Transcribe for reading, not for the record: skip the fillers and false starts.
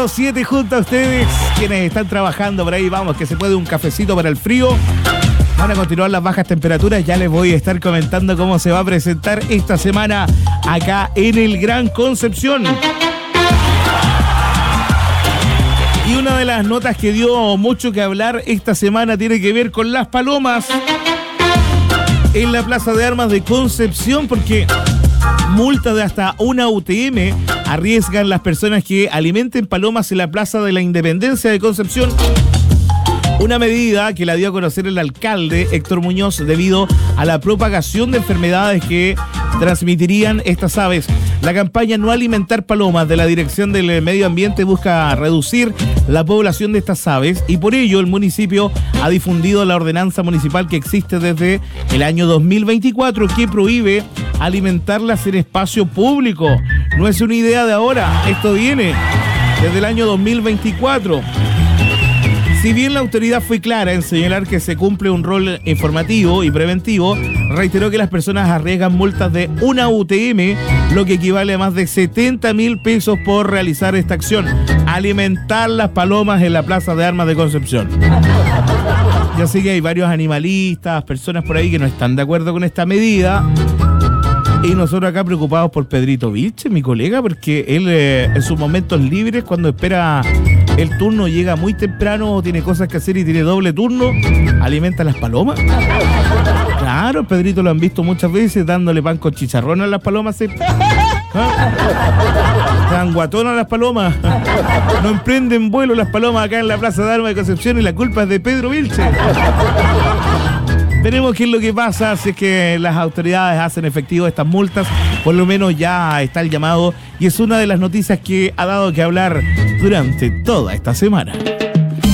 8:07 junto a ustedes, quienes están trabajando por ahí, vamos, que se puede un cafecito para el frío. Van a continuar las bajas temperaturas, ya les voy a estar comentando cómo se va a presentar esta semana acá en el Gran Concepción. Y una de las notas que dio mucho que hablar esta semana tiene que ver con las palomas en la Plaza de Armas de Concepción, porque multas de hasta una UTM arriesgan las personas que alimenten palomas en la Plaza de la Independencia de Concepción. Una medida que la dio a conocer el alcalde Héctor Muñoz debido a la propagación de enfermedades que transmitirían estas aves. La campaña No Alimentar Palomas de la Dirección del Medio Ambiente busca reducir la población de estas aves y por ello el municipio ha difundido la ordenanza municipal que existe desde el año 2024 que prohíbe alimentarlas en espacio público. No es una idea de ahora, esto viene desde el año 2024. Si bien la autoridad fue clara en señalar que se cumple un rol informativo y preventivo, reiteró que las personas arriesgan multas de una UTM, lo que equivale a más de 70.000 pesos por realizar esta acción: alimentar las palomas en la Plaza de Armas de Concepción. Ya sé que hay varios animalistas, personas por ahí que no están de acuerdo con esta medida. Y nosotros acá preocupados por Pedrito Vilche, mi colega, porque él en sus momentos libres, cuando espera el turno, llega muy temprano, tiene cosas que hacer y tiene doble turno, alimenta a las palomas. Claro, Pedrito lo han visto muchas veces dándole pan con chicharrón a las palomas. Tan guatonas las palomas. No emprenden vuelo las palomas acá en la Plaza de Armas de Concepción y la culpa es de Pedro Vilche. Veremos qué es lo que pasa si es que las autoridades hacen efectivo estas multas. Por lo menos ya está el llamado y es una de las noticias que ha dado que hablar durante toda esta semana.